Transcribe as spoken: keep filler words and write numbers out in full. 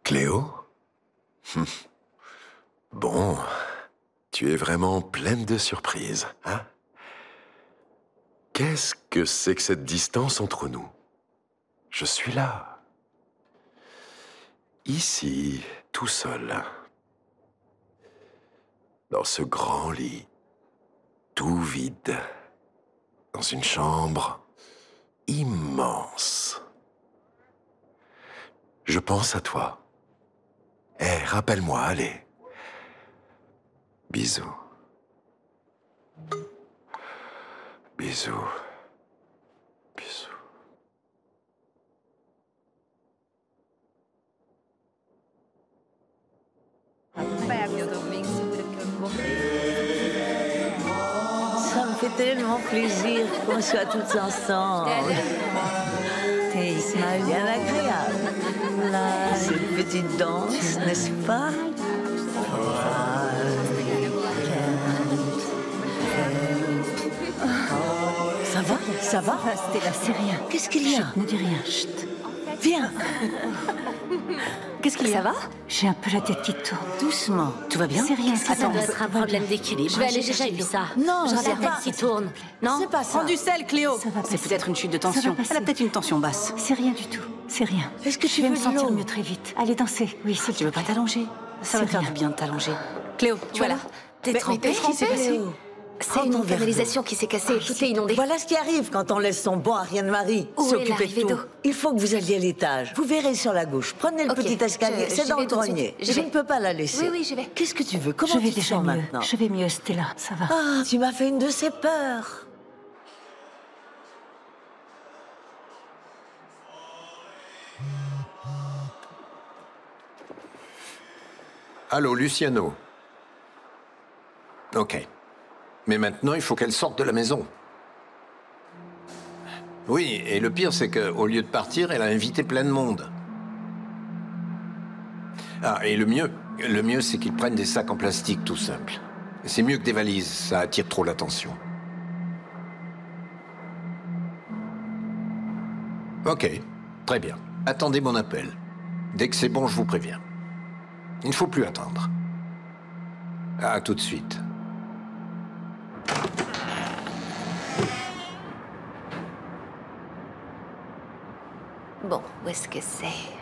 Cléo? Hum. Bon, tu es vraiment pleine de surprises, hein? Qu'est-ce que c'est que cette distance entre nous? Je suis là. Ici, tout seul. Dans ce grand lit, tout vide. Dans une chambre immense. Je pense à toi. Eh, hey, rappelle-moi, allez. Bisous. Bisous. Bisous. Ça me fait tellement plaisir qu'on soit toutes ensemble. C'est bien agréable. Cette petite danse, n'est-ce pas? Ça va? Ça va? Stella, c'est rien. Qu'est-ce qu'il y a? Chut, ne dis rien. Chut. Viens. Qu'est-ce qu'il y a? Ça va? J'ai un peu la tête qui tourne. Doucement. Tout va bien? C'est rien. Ça Attends, doit être un problème d'équilibre. Je vais aller chercher du ça. Non, je c'est la tête pas- qui tourne. Non? C'est pas ça. Prends du sel, Cléo. Ça va C'est passer. peut-être une chute de Ça va tension. passer. Elle a peut-être une tension basse. C'est rien du tout. C'est rien. Est-ce que Je tu vais veux me de sentir l'eau? mieux très vite. Allez, danser. Oui, s'il Tu veux te pas plaît. t'allonger? Ça va C'est te faire rien. du bien de t'allonger. Cléo, tu Voilà. vois là? T'es Mais- trempée? mais qu'est-ce qui s'est passé? C'est Prends une ton verre canalisation qui s'est cassée. Tout est inondé. Voilà ce qui arrive quand on laisse son bon Ariane-Marie Où est s'occuper de l'arrivée tout. d'eau? Il faut que vous alliez à l'étage. Vous verrez sur la gauche. Prenez le Ok, petit escalier. je- C'est j'y dans vais le tout de suite. grenier. J'y Je vais. ne peux pas la laisser. Oui, oui, j'y vais. Qu'est-ce que tu veux? Comment Je vais tu te déjà sens mieux. maintenant? Je vais mieux, Stella. Ça va. Ah, tu m'as fait une de ces peurs. Allô, Luciano. Ok. Mais maintenant, il faut qu'elle sorte de la maison. Oui, et le pire, c'est qu'au lieu de partir, elle a invité plein de monde. Ah, et le mieux, le mieux, c'est qu'ils prennent des sacs en plastique tout simple. C'est mieux que des valises, ça attire trop l'attention. Ok, très bien. Attendez mon appel. Dès que c'est bon, je vous préviens. Il ne faut plus attendre. À tout de suite. Bon, où est-ce que c'est?